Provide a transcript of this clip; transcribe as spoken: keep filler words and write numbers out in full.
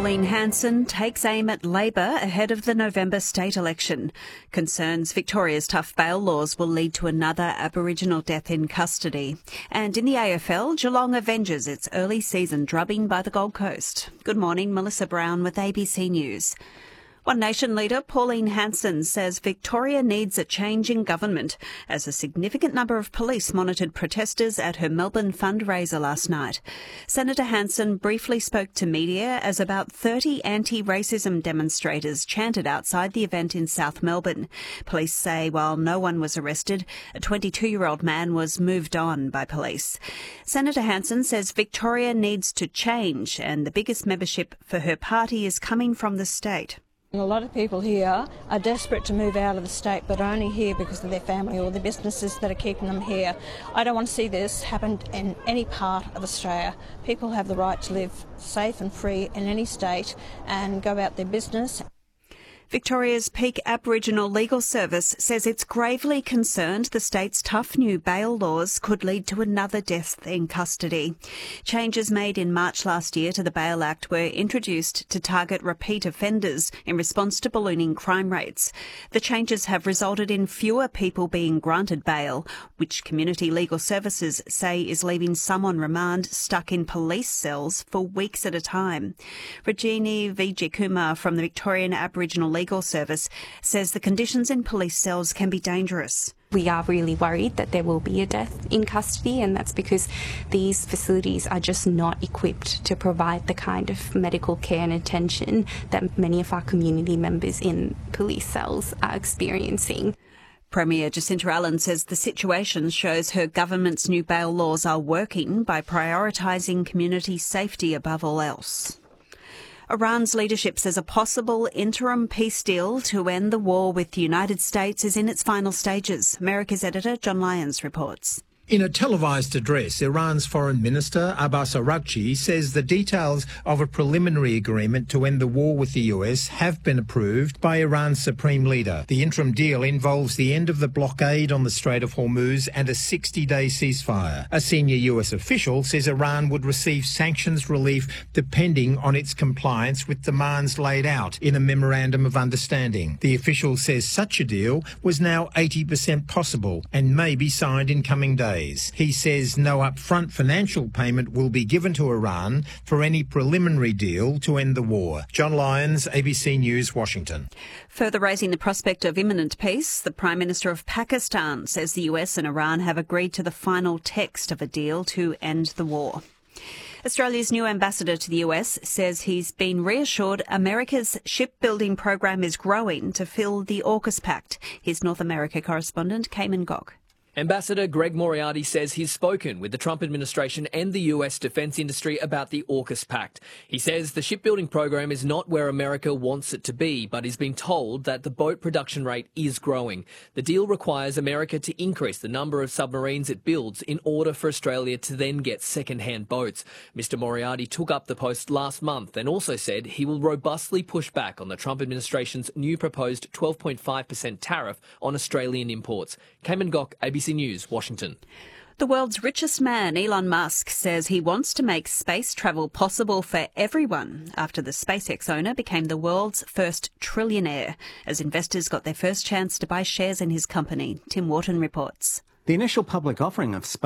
Pauline Hanson takes aim at Labor ahead of the November state election. Concerns Victoria's tough bail laws will lead to another Aboriginal death in custody. And in the A F L, Geelong avenges its early season drubbing by the Gold Coast. Good morning, Melissa Brown with A B C News. One Nation leader, Pauline Hanson, says Victoria needs a change in government as a significant number of police monitored protesters at her Melbourne fundraiser last night. Senator Hanson briefly spoke to media as about thirty anti-racism demonstrators chanted outside the event in South Melbourne. Police say while no one was arrested, a twenty-two-year-old man was moved on by police. Senator Hanson says Victoria needs to change and the biggest membership for her party is coming from the state. A lot of people here are desperate to move out of the state, but are only here because of their family or the businesses that are keeping them here. I don't want to see this happen in any part of Australia. People have the right to live safe and free in any state and go about their business. Victoria's peak Aboriginal legal service says it's gravely concerned the state's tough new bail laws could lead to another death in custody. Changes made in March last year to the Bail Act were introduced to target repeat offenders in response to ballooning crime rates. The changes have resulted in fewer people being granted bail, which Community Legal Services say is leaving some on remand stuck in police cells for weeks at a time. Rajini Vijayakumar from the Victorian Aboriginal Legal Service says the conditions in police cells can be dangerous. We are really worried that there will be a death in custody, and that's because these facilities are just not equipped to provide the kind of medical care and attention that many of our community members in police cells are experiencing. Premier Jacinta Allen says the situation shows her government's new bail laws are working by prioritising community safety above all else. Iran's leadership says a possible interim peace deal to end the war with the United States is in its final stages. America's editor John Lyons reports. In a televised address, Iran's Foreign Minister Abbas Araghchi says the details of a preliminary agreement to end the war with the U S have been approved by Iran's Supreme Leader. The interim deal involves the end of the blockade on the Strait of Hormuz and a sixty-day ceasefire. A senior U S official says Iran would receive sanctions relief depending on its compliance with demands laid out in a memorandum of understanding. The official says such a deal was now eighty percent possible and may be signed in coming days. He says no upfront financial payment will be given to Iran for any preliminary deal to end the war. John Lyons, A B C News, Washington. Further raising the prospect of imminent peace, the Prime Minister of Pakistan says the U S and Iran have agreed to the final text of a deal to end the war. Australia's new ambassador to the U S says he's been reassured America's shipbuilding program is growing to fill the AUKUS Pact. His North America correspondent, Cayman Gok. Ambassador Greg Moriarty says he's spoken with the Trump administration and the U S defence industry about the AUKUS Pact. He says the shipbuilding program is not where America wants it to be, but he's been told that the boat production rate is growing. The deal requires America to increase the number of submarines it builds in order for Australia to then get second-hand boats. Mister Moriarty took up the post last month and also said he will robustly push back on the Trump administration's new proposed twelve point five percent tariff on Australian imports. Cayman Gok, A B C News, Washington. The world's richest man, Elon Musk, says he wants to make space travel possible for everyone after the SpaceX owner became the world's first trillionaire, as investors got their first chance to buy shares in his company. Tim Wharton reports. The initial public offering of space